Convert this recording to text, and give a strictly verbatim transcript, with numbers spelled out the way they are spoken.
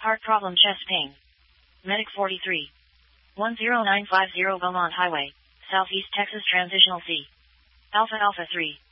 Heart problem, chest pain. Medic forty-three. one zero nine five zero Beaumont Highway, Southeast Texas Transitional C. Alpha Alpha three.